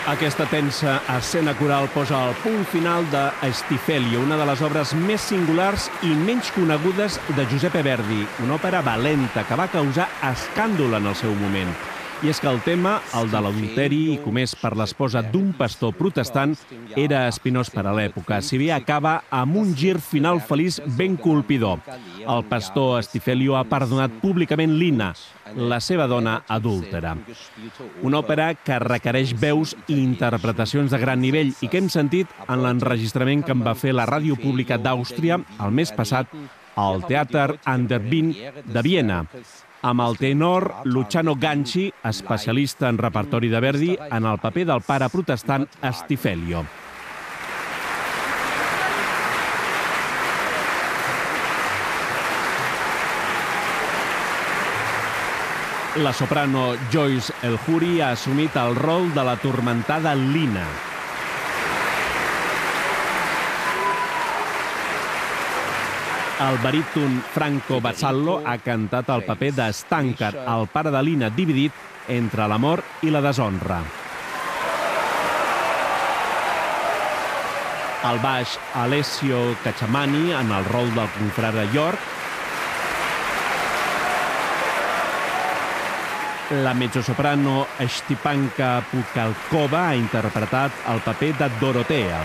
Aquesta tensa escena coral posa el punt final de Stifelio, una de les obres més singulars i menys conegudes de Giuseppe Verdi, una òpera valenta que va causar escàndol en el seu moment. I és que el tema, el de l'adulteri i comès per l'esposa d'un pastor protestant, era espinós per a l'època, si bé acaba amb un gir final feliç ben colpidor. El pastor Stifelio ha perdonat públicament Lina, la seva dona adúltera. Una òpera que requereix veus i interpretacions de gran nivell i que hem sentit en l'enregistrament que en va fer la ràdio pública d'Àustria el mes passat al Theater an der Wien de Viena, amb el tenor Luciano Ganci, especialista en repertori de Verdi, en el paper del pare protestant Stifelio. La soprano Joyce El-Huri ha assumit el rol de la turmentada Lina. El baríton Franco Bazzallo ha cantat el paper de Stancar, el pare de Lina dividit entre l'amor i la deshonra. Al baix, Alessio Cacciamani en el rol del confrare York. La mezzosoprano Stepanka Pukalkova ha interpretat el paper de Dorotea.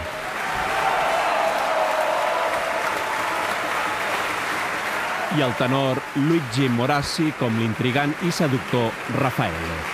I el tenor Luigi Morassi com l'intrigant i seductor Raffaello.